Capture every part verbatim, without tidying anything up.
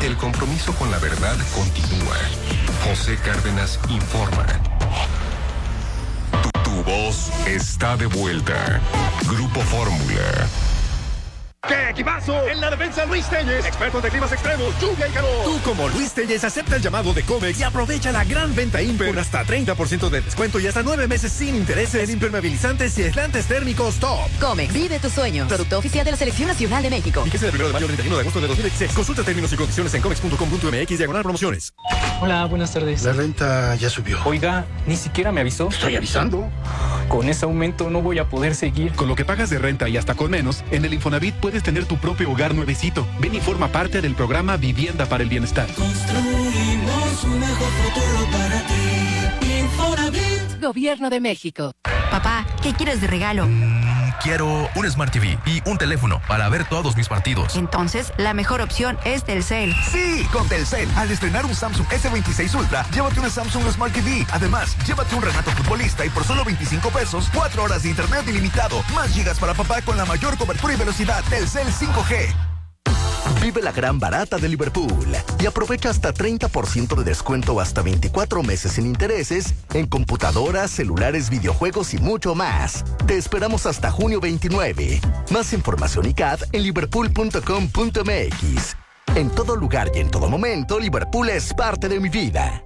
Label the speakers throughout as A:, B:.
A: El compromiso con la verdad continúa. José Cárdenas informa. Tu, tu voz está de vuelta. Grupo Fórmula.
B: ¡Qué equipazo! En la defensa, Luis Telles, expertos de climas extremos, lluvia y calor. Tú, como Luis Telles, acepta el llamado de Comex y aprovecha la gran venta Imper con hasta treinta por ciento de descuento y hasta nueve meses sin intereses en impermeabilizantes y aislantes térmicos top.
C: Comex, vive tu sueño. Producto oficial de la Selección Nacional de México.
B: Fíjese del primero de mayo al treinta y uno de agosto de dos mil dieciséis. Consulta términos y condiciones en comex punto com punto m x diagonal promociones.
D: Hola, buenas tardes.
E: La renta ya subió.
D: Oiga, ni siquiera me avisó.
E: Estoy avisando.
D: Con ese aumento no voy a poder seguir.
F: Con lo que pagas de renta y hasta con menos, en el Infonavit puedes tener tu propio hogar nuevecito. Ven y forma parte del programa Vivienda para el Bienestar.
G: Construimos un mejor futuro para ti. Infonavit.
C: Gobierno de México.
H: Papá, ¿qué quieres de regalo?
I: Mm, quiero un Smart T V y un teléfono para ver todos mis partidos.
H: Entonces, la mejor opción es Telcel.
J: Sí, con Telcel. Al estrenar un Samsung ese veintiséis Ultra, llévate una Samsung Smart T V. Además, llévate un Renato Futbolista y por solo veinticinco pesos, cuatro horas de internet ilimitado, más gigas para papá con la mayor cobertura y velocidad. Telcel cinco G.
K: Vive la gran barata de Liverpool y aprovecha hasta treinta por ciento de descuento o hasta veinticuatro meses sin intereses en computadoras, celulares, videojuegos y mucho más. Te esperamos hasta junio veintinueve. Más información y C A D en liverpool punto com punto m x. En todo lugar y en todo momento, Liverpool es parte de mi vida.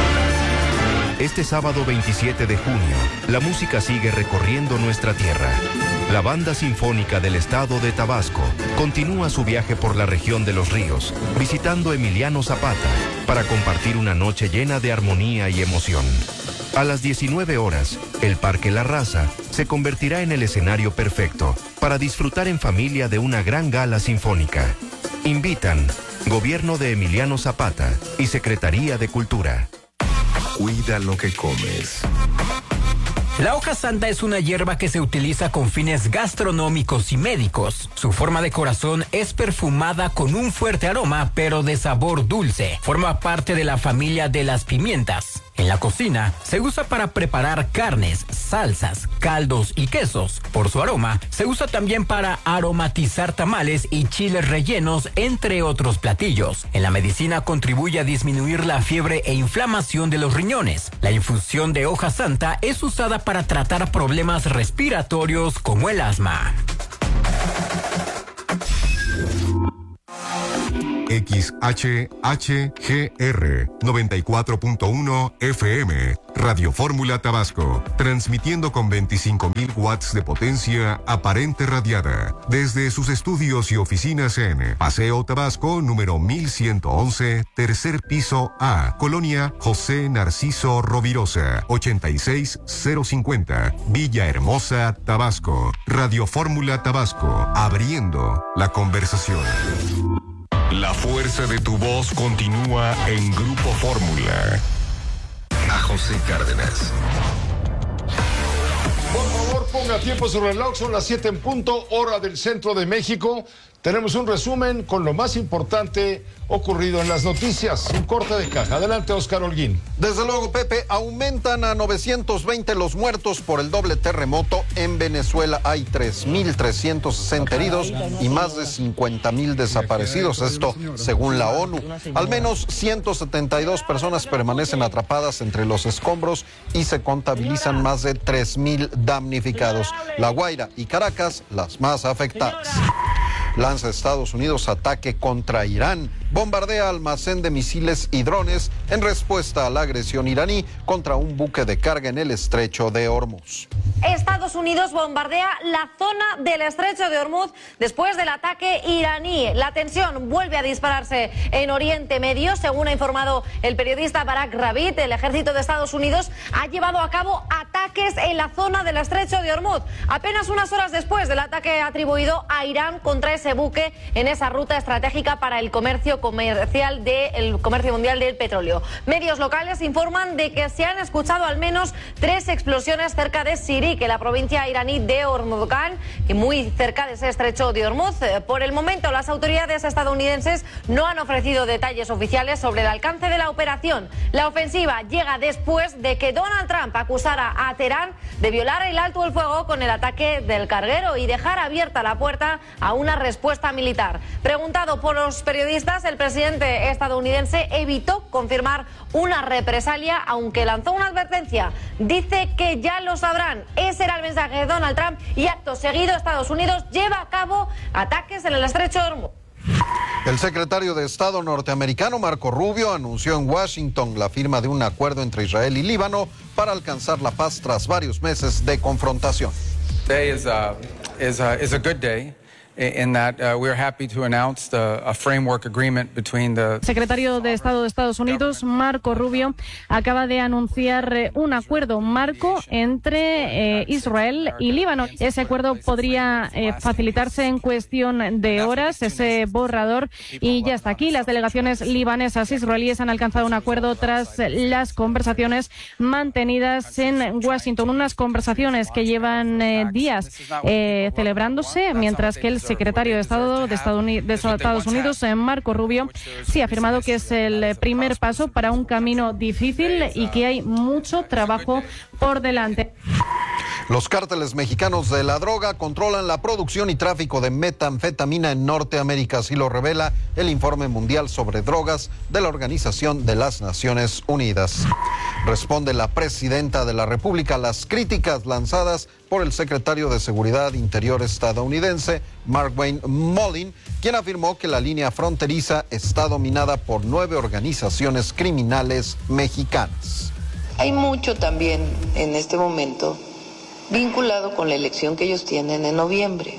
L: Este sábado veintisiete de junio, la música sigue recorriendo nuestra tierra. La Banda Sinfónica del Estado de Tabasco continúa su viaje por la región de Los Ríos, visitando Emiliano Zapata, para compartir una noche llena de armonía y emoción. A las diecinueve horas, el Parque La Raza se convertirá en el escenario perfecto para disfrutar en familia de una gran gala sinfónica. Invitan Gobierno de Emiliano Zapata y Secretaría de Cultura.
A: Cuida lo que comes.
M: La hoja santa es una hierba que se utiliza con fines gastronómicos y médicos. Su forma de corazón es perfumada con un fuerte aroma, pero de sabor dulce. Forma parte de la familia de las pimientas. En la cocina, se usa para preparar carnes, salsas, caldos y quesos. Por su aroma, se usa también para aromatizar tamales y chiles rellenos, entre otros platillos. En la medicina contribuye a disminuir la fiebre e inflamación de los riñones. La infusión de hoja santa es usada para tratar problemas respiratorios como el asma.
A: X H H G R noventa y cuatro punto uno F M, Radio Fórmula Tabasco, transmitiendo con veinticinco mil watts de potencia aparente radiada, desde sus estudios y oficinas en Paseo Tabasco, número mil ciento once, tercer piso A, Colonia José Narciso Rovirosa, ochenta y seis cero cincuenta, Villahermosa, Tabasco. Radio Fórmula Tabasco, abriendo la conversación. La fuerza de tu voz continúa en Grupo Fórmula. A José Cárdenas.
N: Por favor, ponga tiempo su reloj, son las siete en punto, hora del centro de México. Tenemos un resumen con lo más importante ocurrido en las noticias. Un corte de caja. Adelante, Oscar Holguín.
O: Desde luego, Pepe, aumentan a novecientos veinte los muertos por el doble terremoto. En Venezuela hay tres mil trescientos sesenta heridos y más de cincuenta mil desaparecidos. Esto según la ONU. Al menos ciento setenta y dos personas permanecen atrapadas entre los escombros y se contabilizan más de tres mil damnificados. La Guaira y Caracas, las más afectadas. Lanza Estados Unidos ataque contra Irán. Bombardea almacén de misiles y drones en respuesta a la agresión iraní contra un buque de carga en el estrecho de Hormuz.
P: Estados Unidos bombardea la zona del estrecho de Hormuz después del ataque iraní. La tensión vuelve a dispararse en Oriente Medio. Según ha informado el periodista Barak Ravid, el ejército de Estados Unidos ha llevado a cabo ataques en la zona del estrecho de Hormuz, apenas unas horas después del ataque atribuido a Irán contra ese buque en esa ruta estratégica para el comercio comercial del comercio mundial del petróleo. Medios locales informan de que se han escuchado al menos tres explosiones cerca de Sirik, en la provincia iraní de Hormuzgan, y muy cerca de ese estrecho de Hormuz. Por el momento, las autoridades estadounidenses no han ofrecido detalles oficiales sobre el alcance de la operación. La ofensiva llega después de que Donald Trump acusara a Teherán de violar el alto el fuego con el ataque del carguero y dejar abierta la puerta a una una respuesta militar. Preguntado por los periodistas, el presidente estadounidense evitó confirmar una represalia, aunque lanzó una advertencia. Dice que ya lo sabrán. Ese era el mensaje de Donald Trump y acto seguido Estados Unidos lleva a cabo ataques en el estrecho de Hormuz.
O: El secretario de Estado norteamericano Marco Rubio anunció en Washington la firma de un acuerdo entre Israel y Líbano para alcanzar la paz tras varios meses de confrontación.
Q: Today is a, is a, is a good day. In that uh, we are happy to announce the, a framework agreement between the...
R: El secretario de Estado de Estados Unidos, Marco Rubio, acaba de anunciar eh, un acuerdo marco entre eh, Israel y Líbano. Ese acuerdo podría eh, facilitarse en cuestión de horas, ese borrador, y ya está aquí. Las delegaciones libanesas e israelíes han alcanzado un acuerdo tras las conversaciones mantenidas en Washington, unas conversaciones que llevan eh, días eh, celebrándose, mientras que el secretario de Estado de Estados Unidos, Marco Rubio, sí ha afirmado que es el primer paso para un camino difícil y que hay mucho trabajo por delante.
O: Los cárteles mexicanos de la droga controlan la producción y tráfico de metanfetamina en Norteamérica, así lo revela el Informe Mundial sobre Drogas de la Organización de las Naciones Unidas. Responde la presidenta de la República a las críticas lanzadas por el secretario de Seguridad Interior estadounidense, Markwayne Mullin, quien afirmó que la línea fronteriza está dominada por nueve organizaciones criminales mexicanas.
S: Hay mucho también en este momento vinculado con la elección que ellos tienen en noviembre.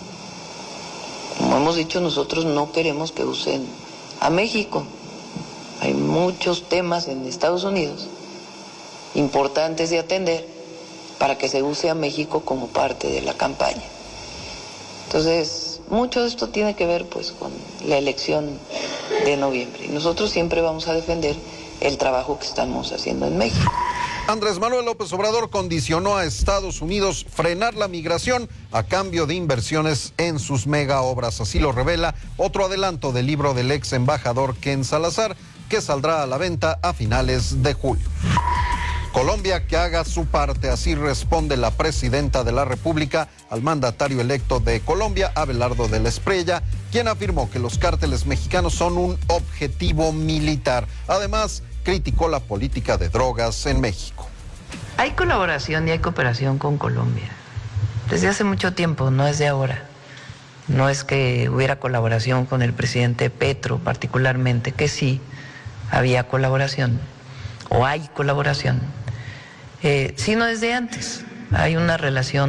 S: Como hemos dicho, nosotros no queremos que usen a México. Hay muchos temas en Estados Unidos importantes de atender para que se use a México como parte de la campaña. Entonces, mucho de esto tiene que ver pues con la elección de noviembre. Y nosotros siempre vamos a defender el trabajo que estamos haciendo en México.
O: Andrés Manuel López Obrador condicionó a Estados Unidos frenar la migración a cambio de inversiones en sus mega obras. Así lo revela otro adelanto del libro del ex embajador Ken Salazar, que saldrá a la venta a finales de julio. Colombia que haga su parte, así responde la presidenta de la República al mandatario electo de Colombia, Abelardo de la Espriella, quien afirmó que los cárteles mexicanos son un objetivo militar. Además, criticó la política de drogas en México.
S: Hay colaboración y hay cooperación con Colombia. Desde hace mucho tiempo, no es de ahora. No es que hubiera colaboración con el presidente Petro particularmente, que sí había colaboración, o hay colaboración, eh, sino desde antes. Hay una relación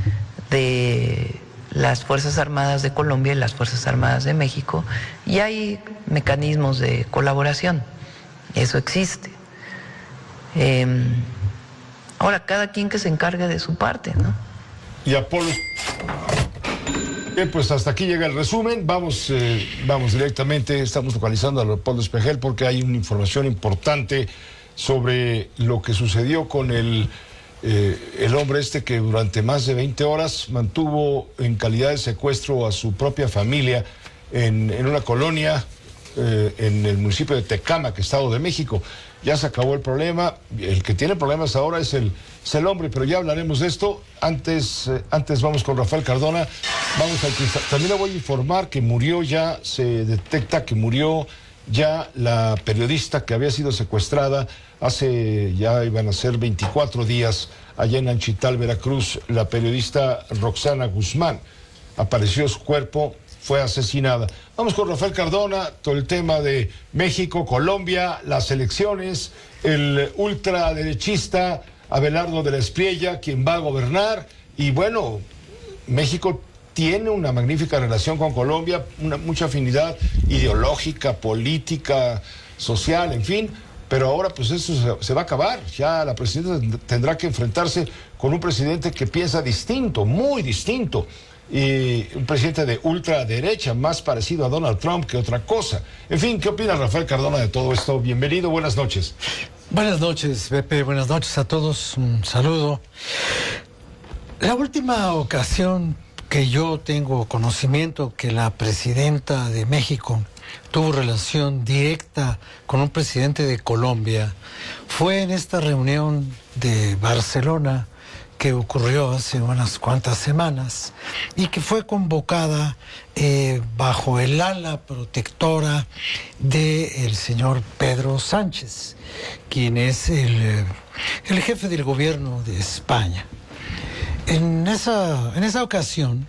S: de las Fuerzas Armadas de Colombia y las Fuerzas Armadas de México, y hay mecanismos de colaboración. Eso existe. Eh, ahora, cada quien que se encargue de su parte, ¿no?
N: Y Apolo. Bien, pues hasta aquí llega el resumen. Vamos, eh, vamos directamente, estamos localizando a Leopoldo Espejel porque hay una información importante sobre lo que sucedió con el, eh, el hombre este que durante más de veinte horas mantuvo en calidad de secuestro a su propia familia en, en una colonia eh, en el municipio de Tecámac, Estado de México. Ya se acabó el problema. El que tiene problemas ahora es el, es el hombre, pero ya hablaremos de esto. Antes, eh, antes vamos con Rafael Cardona. Vamos al También le voy a informar que murió ya, se detecta que murió ya la periodista que había sido secuestrada hace, ya iban a ser veinticuatro días, allá en Anchital, Veracruz. La periodista Roxana Guzmán. Apareció su cuerpo, fue asesinada. Vamos con Rafael Cardona, todo el tema de México, Colombia, las elecciones, el ultraderechista Abelardo de la Espriella, quien va a gobernar. Y bueno, México tiene una magnífica relación con Colombia, una, mucha afinidad ideológica, política, social, en fin. Pero ahora pues eso se, se va a acabar. Ya la presidenta tendrá que enfrentarse con un presidente que piensa distinto, muy distinto. Y un presidente de ultraderecha, más parecido a Donald Trump que otra cosa. En fin, ¿qué opina Rafael Cardona de todo esto? Bienvenido, buenas noches.
T: Buenas noches, Pepe, buenas noches a todos, un saludo. La última ocasión que yo tengo conocimiento que la presidenta de México tuvo relación directa con un presidente de Colombia fue en esta reunión de Barcelona que ocurrió hace unas cuantas semanas y que fue convocada eh, bajo el ala protectora del señor Pedro Sánchez, quien es el, el jefe del gobierno de España. En esa, en esa ocasión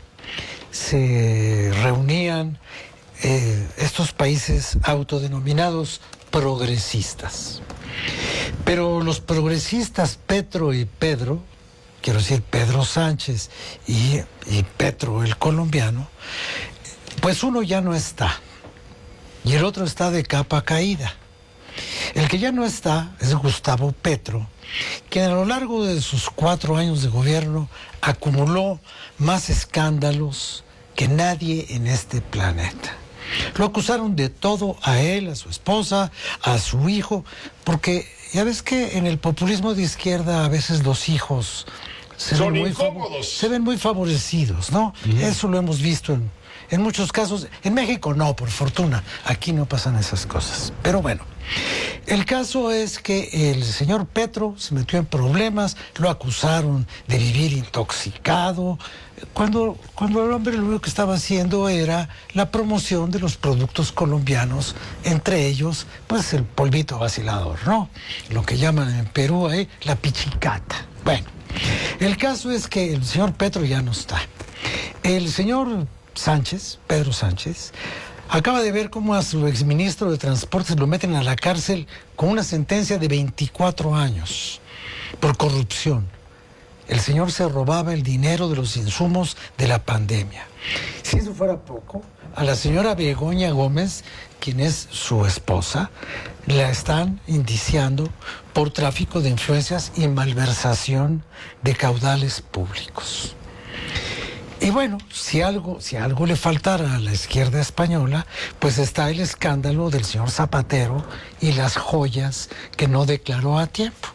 T: se reunían eh, estos países autodenominados progresistas. Pero los progresistas Petro y Pedro, quiero decir Pedro Sánchez y, y Petro el colombiano, pues uno ya no está y el otro está de capa caída. El que ya no está es Gustavo Petro, quien a lo largo de sus cuatro años de gobierno acumuló más escándalos que nadie en este planeta. Lo acusaron de todo a él, a su esposa, a su hijo, porque ya ves que en el populismo de izquierda a veces los hijos se,
N: Son
T: ven, muy
N: incómodos.
T: se ven muy favorecidos, ¿no? Uh-huh. Eso lo hemos visto en, en muchos casos. En México no, por fortuna. Aquí no pasan esas cosas. Pero bueno, el caso es que el señor Petro se metió en problemas, lo acusaron de vivir intoxicado, cuando, cuando el hombre lo único que estaba haciendo era la promoción de los productos colombianos, entre ellos, pues el polvito vacilador, ¿no? Lo que llaman en Perú ahí la pichicata. Bueno, el caso es que el señor Petro ya no está. El señor Sánchez, Pedro Sánchez, acaba de ver cómo a su exministro de Transportes lo meten a la cárcel con una sentencia de veinticuatro años por corrupción. El señor se robaba el dinero de los insumos de la pandemia. Si eso fuera poco, a la señora Begoña Gómez, quien es su esposa, la están indiciando por tráfico de influencias y malversación de caudales públicos. Y bueno, si algo, si algo le faltara a la izquierda española, pues está el escándalo del señor Zapatero y las joyas que no declaró a tiempo.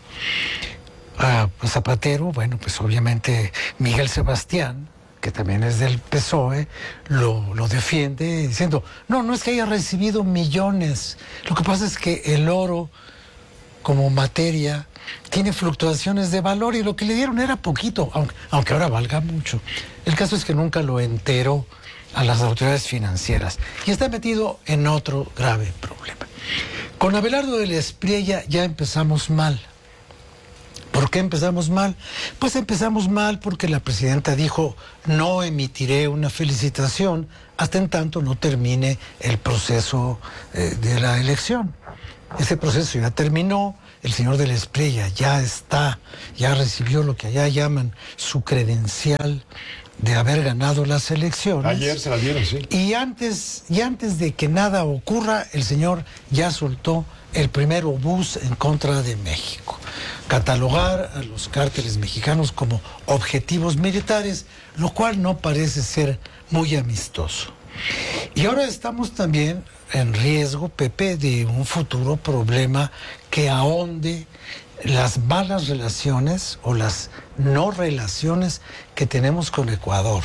T: Ah, pues Zapatero, bueno, pues obviamente Miguel Sebastián, que también es del P S O E, lo, lo defiende diciendo, no, no es que haya recibido millones, lo que pasa es que el oro como materia tiene fluctuaciones de valor y lo que le dieron era poquito, aunque, aunque ahora valga mucho. El caso es que nunca lo enteró a las autoridades financieras y está metido en otro grave problema. Con Abelardo de la Espriella ya empezamos mal. ¿Por qué empezamos mal? Pues empezamos mal porque la presidenta dijo, no emitiré una felicitación hasta en tanto no termine el proceso eh, de la elección. Ese proceso ya terminó, el señor de la Espriella ya está, ya recibió lo que allá llaman su credencial de haber ganado las elecciones.
N: Ayer se la dieron, sí.
T: Y antes, y antes de que nada ocurra, el señor ya soltó el primer obús en contra de México. Catalogar a los cárteles mexicanos como objetivos militares, lo cual no parece ser muy amistoso. Y ahora estamos también en riesgo, Pepe, de un futuro problema que ahonde las malas relaciones o las no relaciones que tenemos con Ecuador.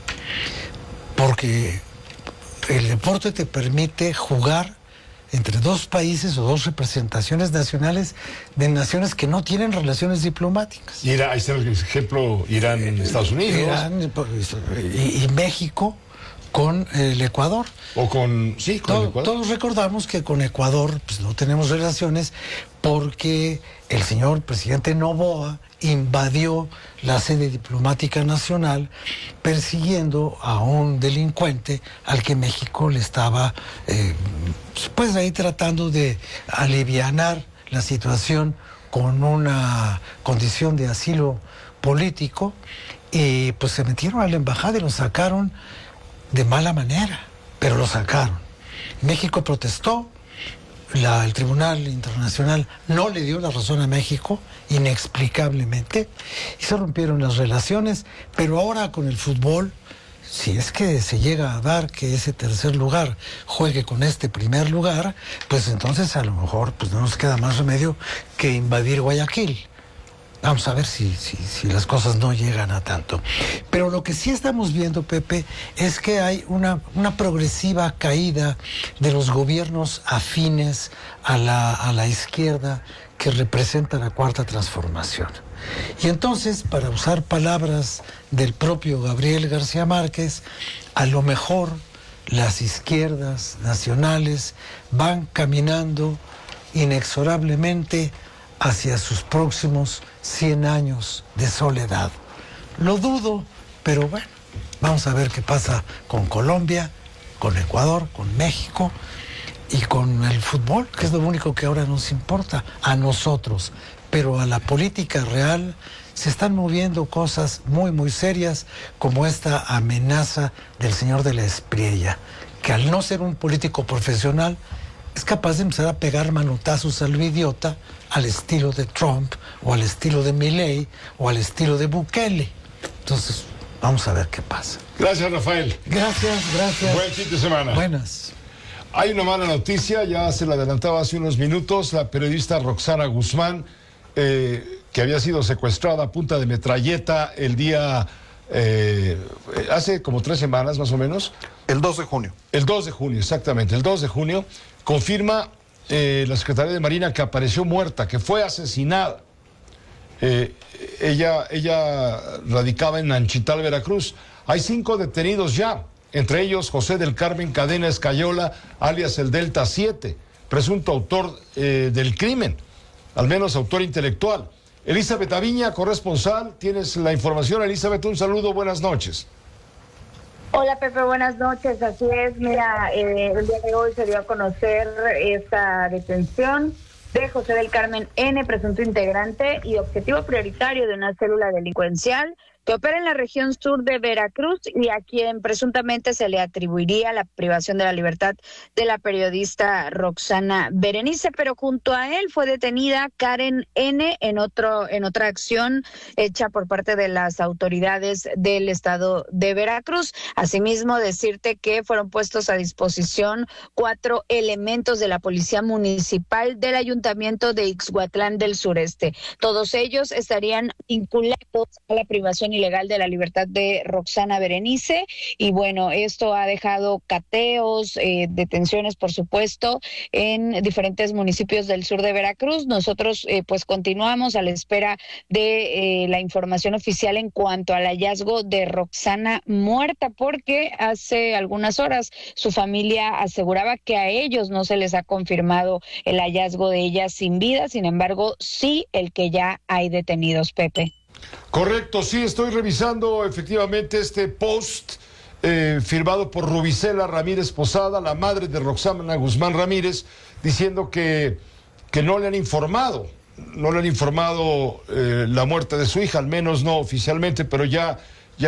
T: Porque el deporte te permite jugar entre dos países o dos representaciones nacionales de naciones que no tienen relaciones diplomáticas.
N: Irán, ahí está el ejemplo, Irán, eh, Estados Unidos.
T: Irán y, y México con el Ecuador.
N: O con, sí, con
T: Todo,
N: el Ecuador.
T: Todos recordamos que con Ecuador pues, no tenemos relaciones porque el señor presidente Noboa invadió la sede diplomática nacional persiguiendo a un delincuente al que México le estaba eh, pues ahí tratando de alivianar la situación con una condición de asilo político y pues se metieron a la embajada y lo sacaron de mala manera, pero lo sacaron. México protestó, la, el Tribunal Internacional no le dio la razón a México, inexplicablemente, y se rompieron las relaciones, pero ahora con el fútbol, si es que se llega a dar que ese tercer lugar juegue con este primer lugar, pues entonces a lo mejor pues no nos queda más remedio que invadir Guayaquil. Vamos a ver si, si, si las cosas no llegan a tanto. Pero lo que sí estamos viendo, Pepe, es que hay una, una progresiva caída de los gobiernos afines a la, a la izquierda que representa la Cuarta Transformación. Y entonces, para usar palabras del propio Gabriel García Márquez, a lo mejor las izquierdas nacionales van caminando inexorablemente hacia sus próximos cien años de soledad. Lo dudo, pero bueno, vamos a ver qué pasa con Colombia, con Ecuador, con México y con el fútbol, que es lo único que ahora nos importa a nosotros. Pero a la política real se están moviendo cosas muy, muy serias, como esta amenaza del señor de la Espriella, que al no ser un político profesional, es capaz de empezar a pegar manotazos al idiota al estilo de Trump, o al estilo de Milei, o al estilo de Bukele. Entonces, vamos a ver qué pasa.
N: Gracias, Rafael.
T: Gracias, gracias.
N: Buen fin de semana.
T: Buenas.
N: Hay una mala noticia, ya se la adelantaba hace unos minutos, la periodista Roxana Guzmán, eh, que había sido secuestrada a punta de metralleta el día, eh, hace como tres semanas más o menos.
O: El dos de junio.
N: El dos de junio, exactamente, el dos de junio, confirma eh, la Secretaría de Marina que apareció muerta, que fue asesinada. Eh, ella, ella radicaba en Nanchital, Veracruz. Hay cinco detenidos ya, entre ellos José del Carmen Cadena Escayola, alias el Delta siete, presunto autor eh, del crimen, al menos autor intelectual. Elizabeth Aviña, corresponsal, tienes la información. Elizabeth, un saludo, buenas noches.
U: Hola Pepe, buenas noches. Así es, mira, eh, el día de hoy se dio a conocer esta detención de José del Carmen N., presunto integrante y objetivo prioritario de una célula delincuencial que opera en la región sur de Veracruz y a quien presuntamente se le atribuiría la privación de la libertad de la periodista Roxana Berenice, pero junto a él fue detenida Karen N. en otro en otra acción hecha por parte de las autoridades del estado de Veracruz. Asimismo, decirte que fueron puestos a disposición cuatro elementos de la Policía Municipal del Ayuntamiento de Ixhuatlán del Sureste. Todos ellos estarían vinculados a la privación ilegal de la libertad de Roxana Berenice, y bueno, esto ha dejado cateos, eh, detenciones, por supuesto, en diferentes municipios del sur de Veracruz. Nosotros eh, pues continuamos a la espera de eh, la información oficial en cuanto al hallazgo de Roxana muerta, porque hace algunas horas su familia aseguraba que a ellos no se les ha confirmado el hallazgo de ella sin vida, sin embargo, sí el que ya hay detenidos, Pepe.
N: Correcto, sí, estoy revisando efectivamente este post eh, firmado por Rubicela Ramírez Posada, la madre de Roxana Guzmán Ramírez, diciendo que, que no le han informado, no le han informado eh, la muerte de su hija, al menos no oficialmente, pero ya